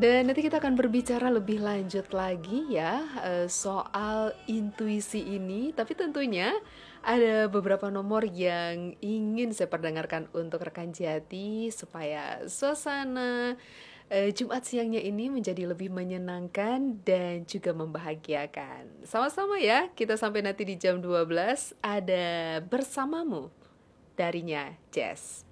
Dan nanti kita akan berbicara lebih lanjut lagi ya soal intuisi ini. Tapi tentunya ada beberapa nomor yang ingin saya perdengarkan untuk rekan Jati supaya suasana Jumat siangnya ini menjadi lebih menyenangkan dan juga membahagiakan. Sama-sama ya, kita sampai nanti di jam 12 ada bersamamu darinya Jess.